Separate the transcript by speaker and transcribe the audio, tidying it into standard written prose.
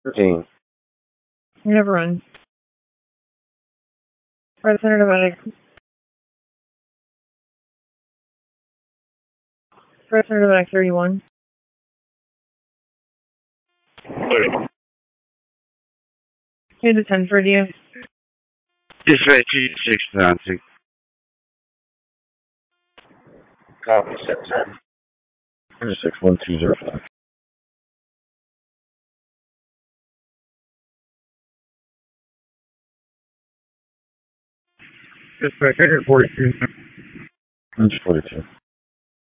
Speaker 1: 13.
Speaker 2: You never run. Right center to medic. Right center to medic 31. Here's a 10 for you.
Speaker 1: Dispatch 696. Copy 7. 61205. Dispatch 42. 42.